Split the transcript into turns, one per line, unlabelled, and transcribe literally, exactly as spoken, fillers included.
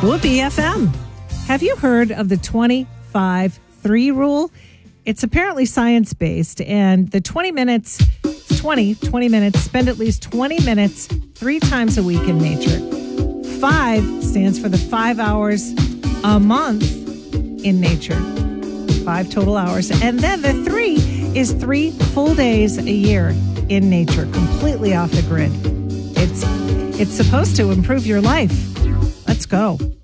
Whoopee F M. Have you heard of the twenty-five three rule? It's apparently science-based, and the twenty minutes, twenty, twenty minutes, spend at least twenty minutes three times a week in nature. Five stands for the five hours a month in nature. Five total hours. And then the three is three full days a year in nature, completely off the grid. It's, it's supposed to improve your life. Let's go.